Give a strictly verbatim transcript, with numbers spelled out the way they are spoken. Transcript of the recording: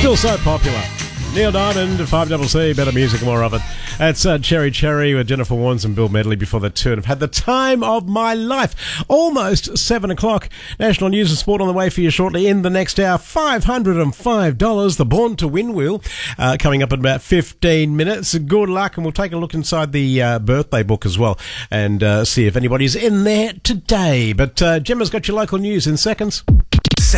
Still so popular. Neil Diamond, five C C, better music, more of it. That's uh, Cherry Cherry with Jennifer Warnes and Bill Medley before the turn. I've had the time of my life. Almost seven o'clock. National news and sport on the way for you shortly in the next hour. five hundred five dollars, the Born to Win wheel, uh, coming up in about fifteen minutes. Good luck, and we'll take a look inside the uh, birthday book as well and uh, see if anybody's in there today. But uh, Gemma's got your local news in seconds.